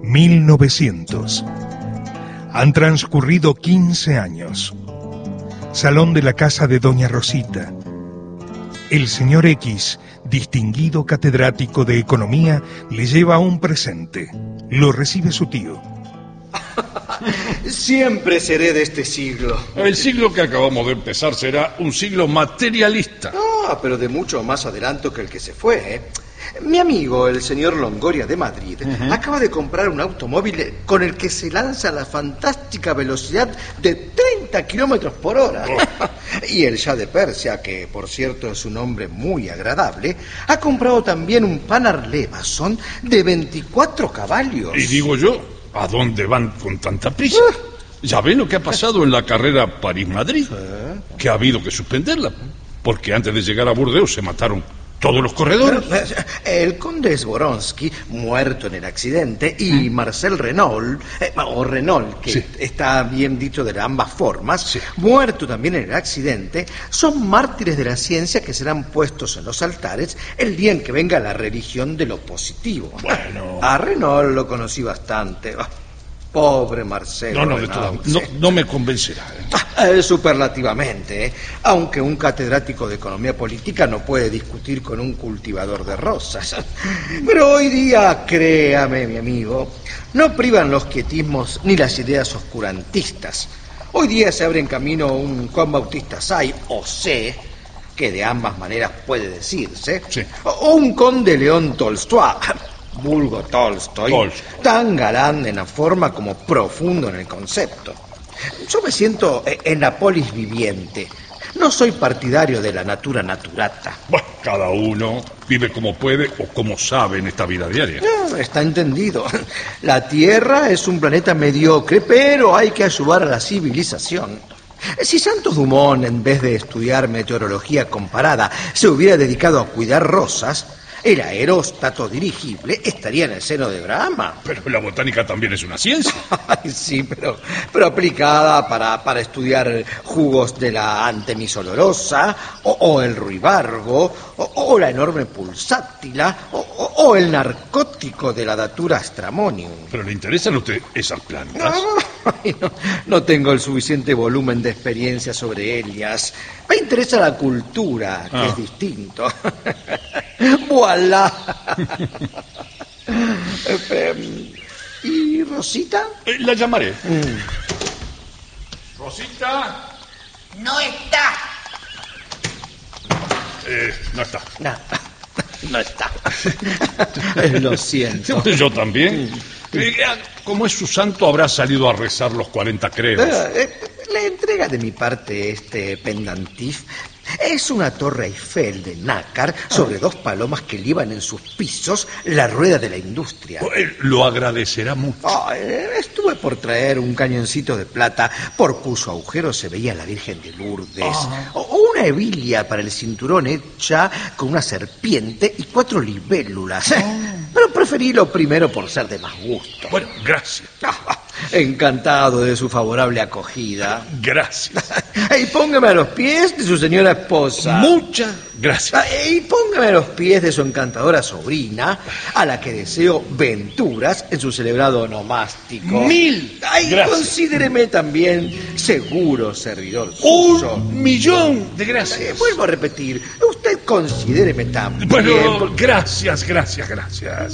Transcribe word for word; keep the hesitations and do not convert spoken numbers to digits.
mil novecientos. Han transcurrido quince años. Salón de la casa de Doña Rosita. El señor X, distinguido catedrático de economía, le lleva un presente. Lo recibe su tío. Siempre seré de este siglo. El siglo que acabamos de empezar será un siglo materialista. Ah, pero de mucho más adelanto que el que se fue, ¿eh? Mi amigo, el señor Longoria de Madrid, uh-huh. acaba de comprar un automóvil con el que se lanza a la fantástica velocidad de treinta kilómetros por hora. Oh. Y el Shah de Persia, que por cierto es un hombre muy agradable, ha comprado también un Panhard Levason de veinticuatro caballos. Y digo yo, ¿a dónde van con tanta prisa? Uh. Ya ven lo que ha pasado en la carrera París-Madrid, ¿Eh? que ha habido que suspenderla, porque antes de llegar a Burdeos se mataron todos los corredores. El conde Zboronsky, muerto en el accidente, y Marcel Renault, eh, o Renault, que sí. está bien dicho de ambas formas, sí. muerto también en el accidente, son mártires de la ciencia que serán puestos en los altares el día en que venga la religión de lo positivo. Bueno. A Renault lo conocí bastante. Pobre Marcelo. No, no, de todo, no, no me convencerá. Eh, superlativamente, ¿eh? Aunque un catedrático de economía política no puede discutir con un cultivador de rosas. Pero hoy día, créame, mi amigo, no privan los quietismos ni las ideas oscurantistas. Hoy día se abre en camino un Juan Bautista Say, o C, que de ambas maneras puede decirse, sí. o un conde León Tolstoy, vulgo Tolstoy, Tolstoy, tan galán en la forma como profundo en el concepto. Yo me siento en la polis viviente. No soy partidario de la natura naturata. Bueno, cada uno vive como puede o como sabe en esta vida diaria. No, está entendido. La Tierra es un planeta mediocre, pero hay que ayudar a la civilización. Si Santos Dumont, en vez de estudiar meteorología comparada, se hubiera dedicado a cuidar rosas, el aeróstato dirigible estaría en el seno de Brahma. Pero la botánica también es una ciencia. Ay, sí, pero, pero aplicada para, para estudiar jugos de la Antemis olorosa, o, o el ruibarbo, o, o la enorme pulsátila, o, o, o el narcótico de la Datura stramonium. ¿Pero le interesan a usted esas plantas? No, ay, no, no tengo el suficiente volumen de experiencia sobre ellas. Me interesa la cultura, que ah. es distinto. ¡Voilá! ¿Y Rosita? Eh, la llamaré. Mm. ¿Rosita? No está. Eh, no está. No, no está. Lo siento. Yo también. Eh, como es su santo, habrá salido a rezar los cuarenta credos. Eh, eh, la entrega de mi parte este pendantif es una torre Eiffel de nácar sobre dos palomas que llevan en sus pisos la rueda de la industria. Lo agradecerá mucho. Oh, estuve por traer un cañoncito de plata por cuyo agujero se veía la Virgen de Lourdes. Oh. O una hebilia para el cinturón hecha con una serpiente y cuatro libélulas. Oh. Pero preferí lo primero por ser de más gusto. Bueno, gracias. Encantado de su favorable acogida. Gracias. Y póngame a los pies de su señora esposa. Muchas gracias. Y póngame a los pies de su encantadora sobrina, a la que deseo venturas en su celebrado onomástico. Mil Ay, gracias. Considéreme también seguro servidor suyo. Un millón de gracias. Eh, vuelvo a repetir, usted considéreme también. Bueno, porque... gracias, gracias, gracias.